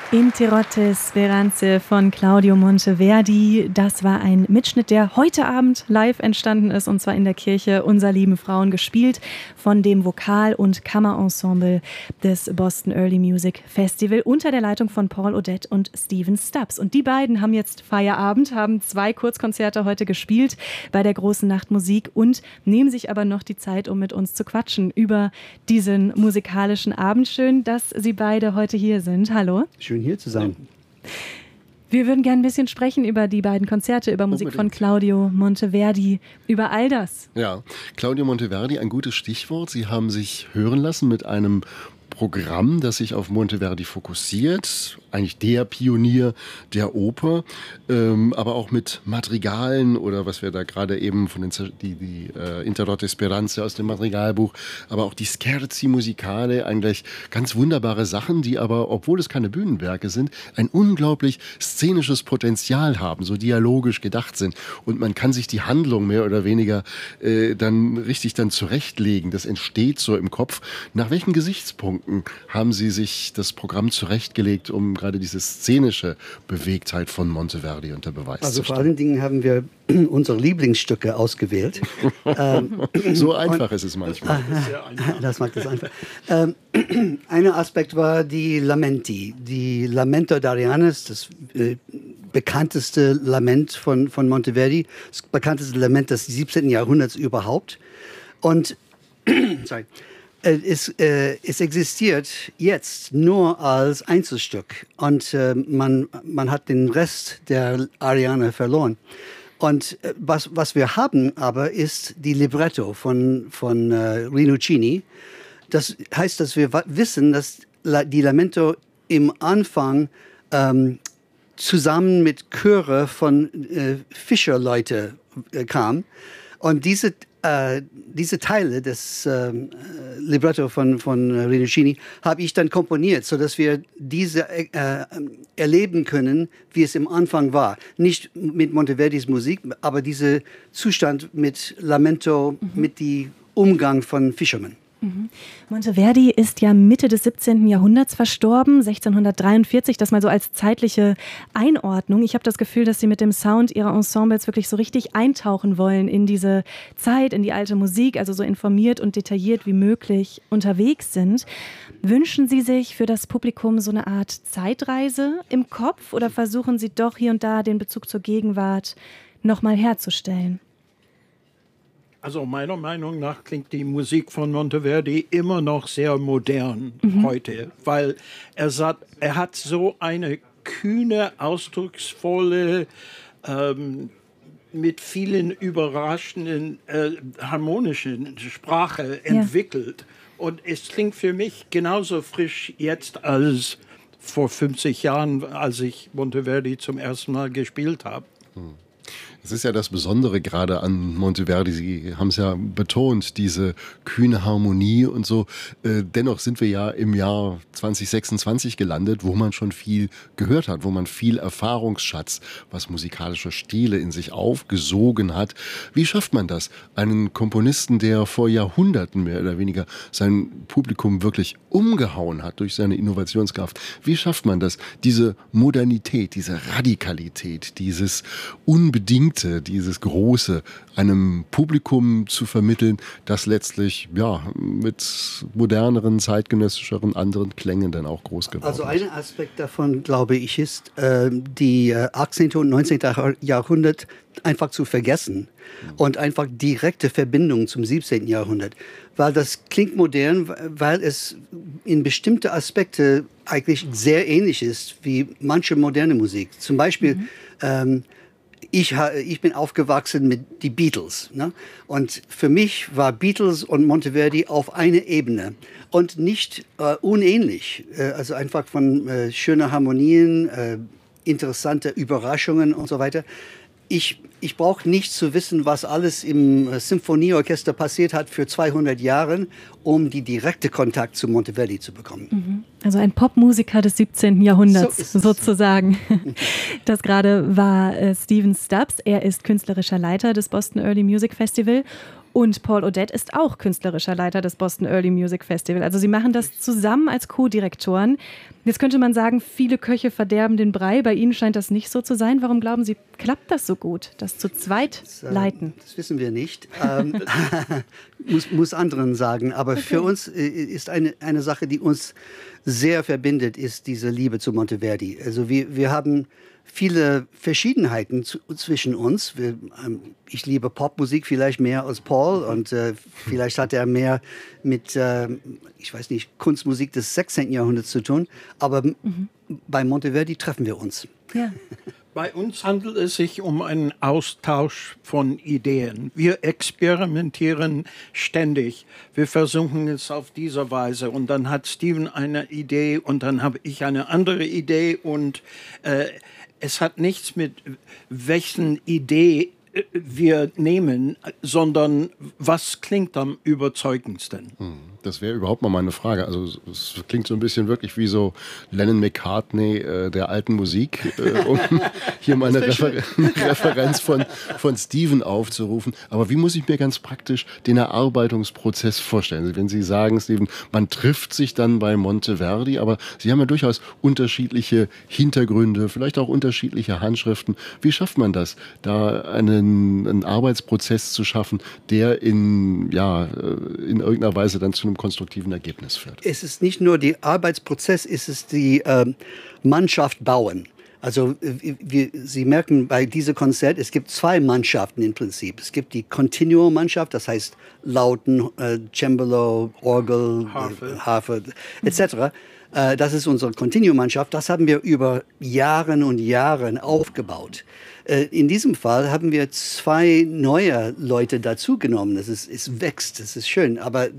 Interrotte Speranze von Claudio Monteverdi. Das war ein Mitschnitt, der heute Abend live entstanden ist, und zwar in der Kirche Unser lieben Frauen, gespielt von dem Vokal- und Kammerensemble des Boston Early Music Festival unter der Leitung von Paul Odette und Stephen Stubbs. Und die beiden haben jetzt Feierabend, haben 2 Kurzkonzerte heute gespielt bei der Großen Nacht Musik und nehmen sich aber noch die Zeit, um mit uns zu quatschen über diesen musikalischen Abend. Schön, dass Sie beide heute hier sind. Hallo. Schön hier zu sein. Wir würden gerne ein bisschen sprechen über die beiden Konzerte, über Musik von Claudio Monteverdi, über all das. Ja, Claudio Monteverdi, ein gutes Stichwort. Sie haben sich hören lassen mit einem Programm, das sich auf Monteverdi fokussiert, eigentlich der Pionier der Oper, aber auch mit Madrigalen oder was wir da gerade eben von die Interrotte Speranze aus dem Madrigalbuch, aber auch die Scherzi Musicale, eigentlich ganz wunderbare Sachen, die aber, obwohl es keine Bühnenwerke sind, ein unglaublich szenisches Potenzial haben, so dialogisch gedacht sind, und man kann sich die Handlung mehr oder weniger dann zurechtlegen. Das entsteht so im Kopf. Nach welchen Gesichtspunkten haben Sie sich das Programm zurechtgelegt, um gerade diese szenische Bewegtheit von Monteverdi unter Beweis zu stellen? Also vor allen Dingen haben wir unsere Lieblingsstücke ausgewählt. So einfach ist es manchmal. Das macht es einfach. Ein Aspekt war die Lamenti. Die Lamento d'Arianes, das bekannteste Lament von Monteverdi, das bekannteste Lament des 17. Jahrhunderts überhaupt. Und es existiert jetzt nur als Einzelstück, und man hat den Rest der Ariane verloren. Und was wir haben aber ist die Libretto von Rinuccini. Das heißt, dass wir wissen, dass die Lamento im Anfang zusammen mit Chöre von Fischerleute kam. Und diese Teile des Libretto von Rinuccini habe ich dann komponiert, sodass wir diese erleben können, wie es im Anfang war. Nicht mit Monteverdis Musik, aber dieser Zustand mit Lamento, mit dem Umgang von Fischermen. Monteverdi ist ja Mitte des 17. Jahrhunderts verstorben, 1643, das mal so als zeitliche Einordnung. Ich habe das Gefühl, dass Sie mit dem Sound Ihrer Ensembles wirklich so richtig eintauchen wollen in diese Zeit, in die alte Musik, also so informiert und detailliert wie möglich unterwegs sind. Wünschen Sie sich für das Publikum so eine Art Zeitreise im Kopf, oder versuchen Sie doch hier und da den Bezug zur Gegenwart nochmal herzustellen? Also meiner Meinung nach klingt die Musik von Monteverdi immer noch sehr modern heute, weil er hat so eine kühne, ausdrucksvolle, mit vielen überraschenden, harmonischen Sprache entwickelt. Und es klingt für mich genauso frisch jetzt als vor 50 Jahren, als ich Monteverdi zum ersten Mal gespielt habe. Es ist ja das Besondere gerade an Monteverdi, Sie haben es ja betont, diese kühne Harmonie und so. Dennoch sind wir ja im Jahr 2026 gelandet, wo man schon viel gehört hat, wo man viel Erfahrungsschatz, was musikalische Stile in sich aufgesogen hat. Wie schafft man das? Einen Komponisten, der vor Jahrhunderten mehr oder weniger sein Publikum wirklich umgehauen hat durch seine Innovationskraft. Wie schafft man das? Diese Modernität, diese Radikalität, dieses Unbedingte, dieses Große einem Publikum zu vermitteln, das letztlich mit moderneren, zeitgenössischeren, anderen Klängen dann auch groß geworden ist. Also ein Aspekt davon, glaube ich, ist, die 18. und 19. Jahrhundert einfach zu vergessen und einfach direkte Verbindungen zum 17. Jahrhundert. Weil das klingt modern, weil es in bestimmte Aspekte eigentlich sehr ähnlich ist wie manche moderne Musik. Zum Beispiel ich bin aufgewachsen mit die Beatles, ne? Und für mich war Beatles und Monteverdi auf einer Ebene und nicht unähnlich. Also einfach von schönen Harmonien, interessante Überraschungen und so weiter. Ich brauche nicht zu wissen, was alles im Symphonieorchester passiert hat für 200 Jahre, um die direkte Kontakt zu Monteverdi zu bekommen. Also ein Popmusiker des 17. Jahrhunderts sozusagen. Das gerade war Stephen Stubbs. Er ist künstlerischer Leiter des Boston Early Music Festival. Und Paul Odette ist auch künstlerischer Leiter des Boston Early Music Festival. Also sie machen das zusammen als Co-Direktoren. Jetzt könnte man sagen, viele Köche verderben den Brei. Bei Ihnen scheint das nicht so zu sein. Warum glauben Sie, klappt das so gut, das zu zweit leiten? Das wissen wir nicht. muss anderen sagen. Aber für uns ist eine Sache, die uns sehr verbindet, ist diese Liebe zu Monteverdi. Also wir haben viele Verschiedenheiten zwischen uns. Ich liebe Popmusik vielleicht mehr als Paul und vielleicht hat er mehr mit, ich weiß nicht, Kunstmusik des 16. Jahrhunderts zu tun. Aber bei Monteverdi treffen wir uns. Ja. Bei uns handelt es sich um einen Austausch von Ideen. Wir experimentieren ständig. Wir versuchen es auf diese Weise. Und dann hat Steven eine Idee und dann habe ich eine andere Idee. Und es hat nichts mit welchen Idee wir nehmen, sondern was klingt am überzeugendsten. Das wäre überhaupt mal meine Frage. Also es klingt so ein bisschen wirklich wie so Lennon-McCartney der alten Musik, um hier mal eine Referenz von Steven aufzurufen. Aber wie muss ich mir ganz praktisch den Erarbeitungsprozess vorstellen? Wenn Sie sagen, Steven, man trifft sich dann bei Monteverdi, aber Sie haben ja durchaus unterschiedliche Hintergründe, vielleicht auch unterschiedliche Handschriften. Wie schafft man das, da einen Arbeitsprozess zu schaffen, der in irgendeiner Weise dann zu einem konstruktiven Ergebnis führt? Es ist nicht nur der Arbeitsprozess, es ist die Mannschaft bauen. Also Sie merken bei diesem Konzert, es gibt zwei Mannschaften im Prinzip. Es gibt die Continuo-Mannschaft, das heißt Lauten, Cembalo, Orgel, Harfe etc. Das ist unsere Continuo-Mannschaft. Das haben wir über Jahre und Jahre aufgebaut. In diesem Fall haben wir zwei neue Leute dazugenommen. Es wächst, es ist schön, aber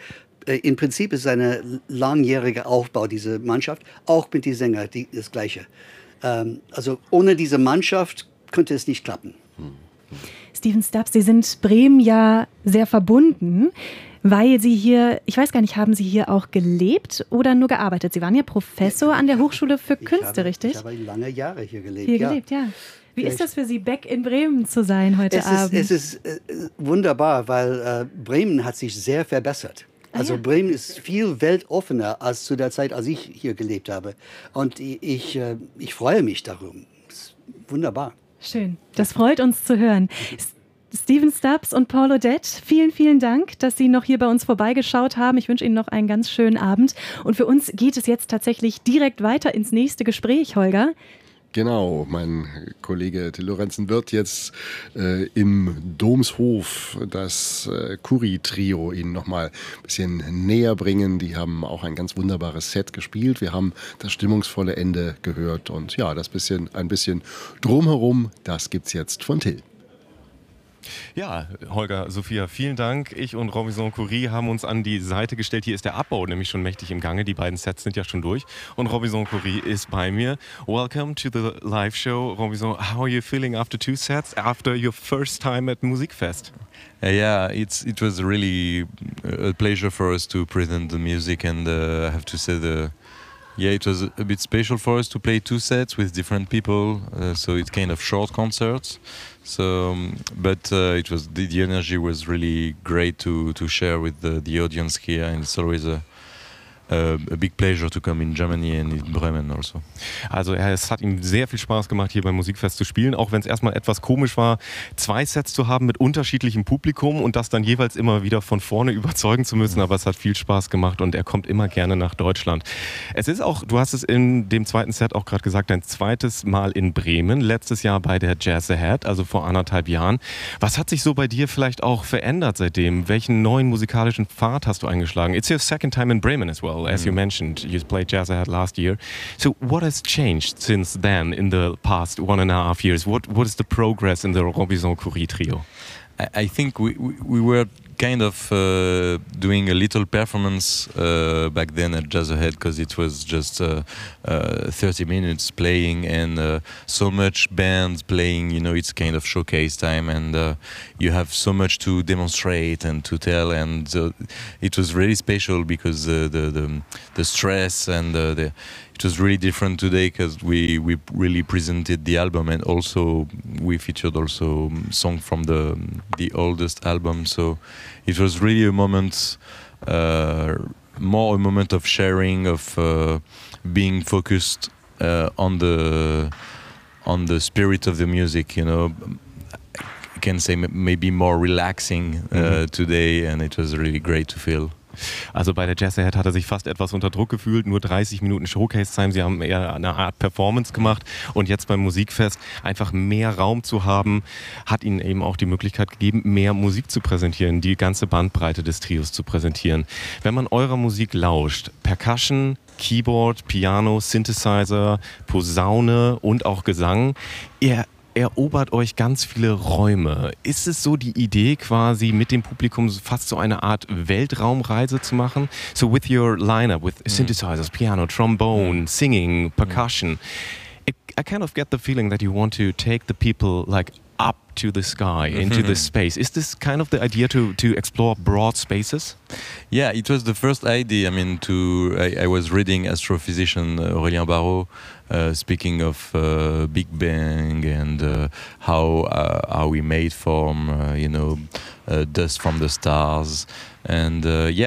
im Prinzip ist es ein langjähriger Aufbau, diese Mannschaft, auch mit den Sängern das Gleiche. Also ohne diese Mannschaft könnte es nicht klappen. Steven Stubbs, Sie sind Bremen ja sehr verbunden, weil Sie hier, ich weiß gar nicht, haben Sie hier auch gelebt oder nur gearbeitet? Sie waren ja Professor an der Hochschule für Künste, richtig? Ich habe lange Jahre hier gelebt. Ja. Wie ist das für Sie, back in Bremen zu sein heute Abend? Es ist wunderbar, weil Bremen hat sich sehr verbessert. Also Bremen ist viel weltoffener als zu der Zeit, als ich hier gelebt habe. Und ich freue mich darum. Es ist wunderbar. Schön, das freut uns zu hören. Steven Stubbs und Paul Odette, vielen, vielen Dank, dass Sie noch hier bei uns vorbeigeschaut haben. Ich wünsche Ihnen noch einen ganz schönen Abend. Und für uns geht es jetzt tatsächlich direkt weiter ins nächste Gespräch, Holger. Genau, mein Kollege Till Lorenzen wird jetzt im Domshof das Curie-Trio Ihnen nochmal ein bisschen näher bringen. Die haben auch ein ganz wunderbares Set gespielt. Wir haben das stimmungsvolle Ende gehört und ja, ein bisschen drumherum, das gibt's jetzt von Till. Ja, Holger, Sophia, vielen Dank. Ich und Robinson Curie haben uns an die Seite gestellt. Hier ist der Abbau nämlich schon mächtig im Gange. Die beiden Sets sind ja schon durch. Und Robinson Curie ist bei mir. Welcome to the live show. Robinson, how are you feeling after two sets, after your first time at Musikfest? Yeah, it was really a pleasure for us to present the music, and I have to say it was a bit special for us to play two sets with different people, so it's kind of short concerts. So, but it was the energy was really great to share with the audience here, and it's always a big pleasure to come in Germany and in Bremen also. Also es hat ihm sehr viel Spaß gemacht, hier beim Musikfest zu spielen, auch wenn es erstmal etwas komisch war, zwei Sets zu haben mit unterschiedlichem Publikum und das dann jeweils immer wieder von vorne überzeugen zu müssen, aber es hat viel Spaß gemacht und er kommt immer gerne nach Deutschland. Es ist auch, du hast es in dem zweiten Set auch gerade gesagt, dein zweites Mal in Bremen, letztes Jahr bei der Jazz Ahead, also vor 1,5 Jahren. Was hat sich so bei dir vielleicht auch verändert seitdem? Welchen neuen musikalischen Pfad hast du eingeschlagen? It's your second time in Bremen as well. As you mentioned, you played Jazz Ahead last year. So what has changed since then in the past 1.5 years? What is the progress in the Robinson Curie trio? I think we were kind of doing a little performance back then at Jazz Ahead, because it was just 30 minutes playing and so much bands playing, you know, it's kind of showcase time, and you have so much to demonstrate and to tell, and it was really special because the stress and it was really different today, because we really presented the album, and also we featured also song from the oldest album, so it was really a moment more a moment of sharing, of being focused on the spirit of the music. You know, I can say maybe more relaxing today, and it was really great to feel. Also bei der Jazz Ahead hat er sich fast etwas unter Druck gefühlt, nur 30 Minuten Showcase-Time, sie haben eher eine Art Performance gemacht und jetzt beim Musikfest einfach mehr Raum zu haben, hat ihnen eben auch die Möglichkeit gegeben, mehr Musik zu präsentieren, die ganze Bandbreite des Trios zu präsentieren. Wenn man eurer Musik lauscht, Percussion, Keyboard, Piano, Synthesizer, Posaune und auch Gesang, ihr erobert euch ganz viele Räume. Ist es so die Idee, quasi mit dem Publikum fast so eine Art Weltraumreise zu machen? So with your lineup, with synthesizers, piano, trombone, singing, percussion, I kind of get the feeling that you want to take the people like up to the sky, into the space. Is this kind of the idea to explore broad spaces? Yeah, it was the first idea. I mean, I was reading astrophysician Aurélien Barraud speaking of Big Bang and how we made from dust from the stars, and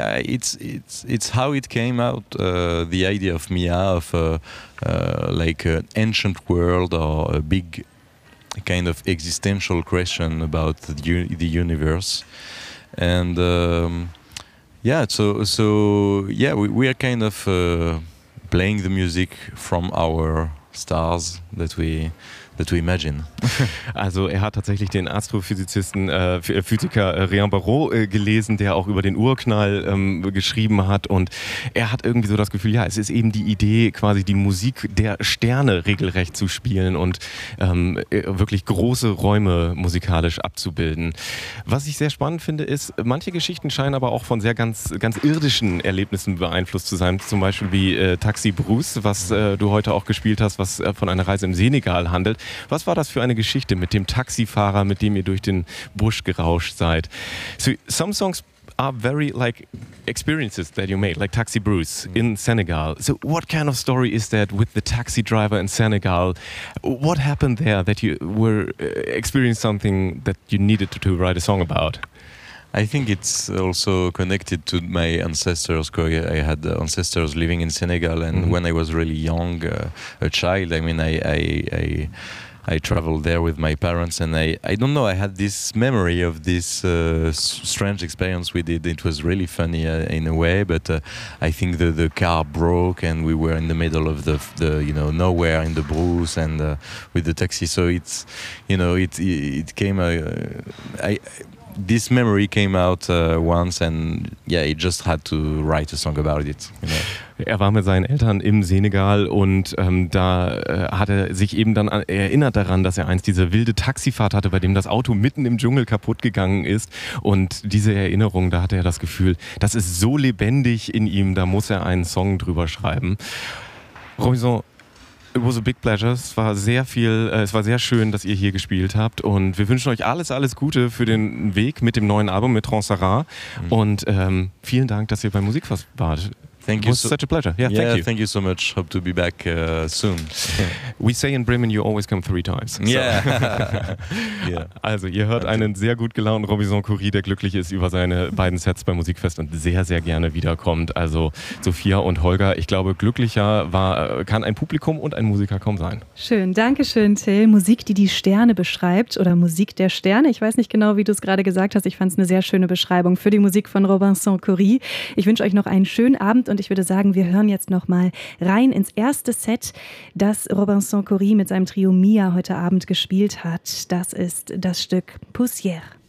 it's how it came out. The idea of Mia of like an ancient world or a big kind of existential question about the universe, and we are kind of playing the music from our stars that we imagine. Also er hat tatsächlich den Astrophysizisten, Physiker Réan Barraud gelesen, der auch über den Urknall geschrieben hat, und er hat irgendwie so das Gefühl, ja, es ist eben die Idee, quasi die Musik der Sterne regelrecht zu spielen und wirklich große Räume musikalisch abzubilden. Was ich sehr spannend finde, ist, manche Geschichten scheinen aber auch von sehr ganz irdischen Erlebnissen beeinflusst zu sein, zum Beispiel wie Taxi Bruce, was du heute auch gespielt hast, was von einer Reise im Senegal handelt. Was war das für eine Geschichte mit dem Taxifahrer, mit dem ihr durch den Busch gerauscht seid? So some songs are very like experiences that you made, like Taxi Bruce in Senegal. So what kind of story is that with the taxi driver in Senegal? What happened there that you were experiencing something that you needed to write a song about? I think it's also connected to my ancestors. I had ancestors living in Senegal, and when I was really young, a child, I mean, I traveled there with my parents, and I don't know, I had this memory of this strange experience we did. It was really funny in a way, but I think the car broke, and we were in the middle of the nowhere in the Brousse, and with the taxi. So it's it came. This memory came out once, and I just had to write a song about it. Er war mit seinen Eltern im Senegal und da hat er sich eben dann erinnert daran, dass er einst diese wilde Taxifahrt hatte, bei dem das Auto mitten im Dschungel kaputt gegangen ist, und diese Erinnerung, da hatte er das Gefühl, das ist so lebendig in ihm, da muss er einen Song drüber schreiben. Robinson, it was a big pleasure. Es war sehr schön, dass ihr hier gespielt habt, und wir wünschen euch alles Gute für den Weg mit dem neuen Album, mit Transara, und vielen Dank, dass ihr beim Musikfest wart. Thank you. It was such a pleasure. Yeah, thank you so much. Hope to be back soon. We say in Bremen, you always come 3 times. So. Yeah. Also, ihr hört einen sehr gut gelaunten Robinson Cory, der glücklich ist über seine beiden Sets beim Musikfest und sehr, sehr gerne wiederkommt. Also, Sophia und Holger, ich glaube, glücklicher kann ein Publikum und ein Musiker kaum sein. Schön, danke schön, Till. Musik, die die Sterne beschreibt, oder Musik der Sterne. Ich weiß nicht genau, wie du es gerade gesagt hast. Ich fand es eine sehr schöne Beschreibung für die Musik von Robinson Cory. Ich wünsche euch noch einen schönen Abend, und ich würde sagen, wir hören jetzt noch mal rein ins erste Set, das Robinson Cory mit seinem Trio Mia heute Abend gespielt hat. Das ist das Stück Poussière.